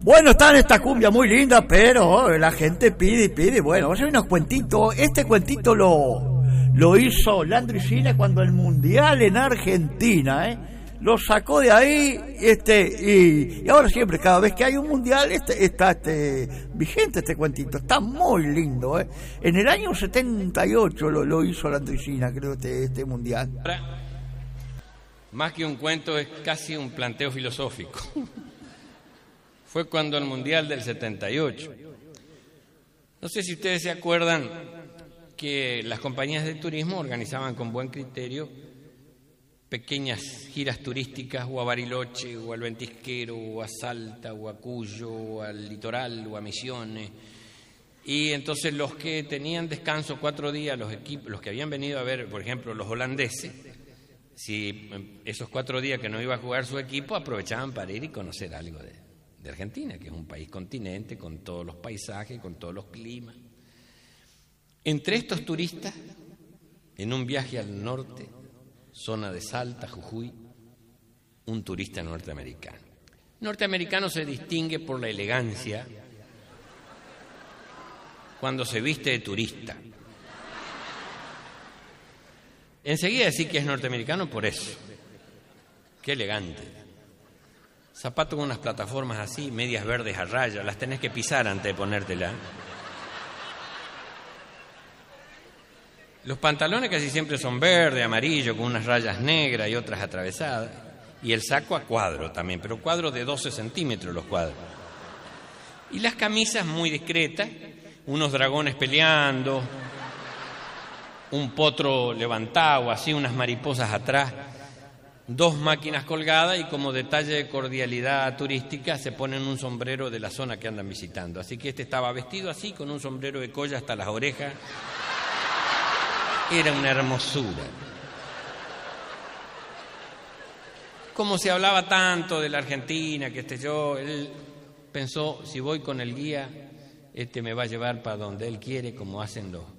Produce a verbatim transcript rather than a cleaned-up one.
Bueno, están estas cumbias muy lindas, pero la gente pide y pide. Bueno, vamos a hacer unos cuentitos. Este cuentito lo, lo hizo Landricina cuando el Mundial en Argentina, ¿eh? Lo sacó de ahí, este, y, y ahora siempre, cada vez que hay un mundial, este, está este, vigente este cuentito, está muy lindo, ¿eh? En el año setenta y ocho lo, lo hizo Landricina, creo, este, este mundial. Más que un cuento, es casi un planteo filosófico. Fue cuando el mundial del setenta y ocho. No sé si ustedes se acuerdan que las compañías de turismo organizaban con buen criterio pequeñas giras turísticas o a Bariloche, o al Ventisquero, o a Salta, o a Cuyo, o al Litoral, o a Misiones. Y entonces los que tenían descanso cuatro días, los equipos, los que habían venido a ver, por ejemplo, los holandeses, si esos cuatro días que no iba a jugar su equipo, aprovechaban para ir y conocer algo de, de Argentina, que es un país continente, con todos los paisajes, con todos los climas. Entre estos turistas, en un viaje al norte, zona de Salta, Jujuy, un turista norteamericano. Norteamericano se distingue por la elegancia cuando se viste de turista. Enseguida decir que es norteamericano por eso. Qué elegante. Zapato con unas plataformas así, medias verdes a rayas, las tenés que pisar antes de ponértela. Los pantalones casi siempre son verde, amarillo, con unas rayas negras y otras atravesadas. Y el saco a cuadro también, pero cuadros de doce centímetros los cuadros. Y las camisas muy discretas, unos dragones peleando, un potro levantado, así unas mariposas atrás, dos máquinas colgadas y como detalle de cordialidad turística se ponen un sombrero de la zona que andan visitando. Así que este estaba vestido así, con un sombrero de colla hasta las orejas. Era una hermosura. Como se hablaba tanto de la Argentina, que este yo, él pensó, si voy con el guía, este me va a llevar para donde él quiere, como hacen los,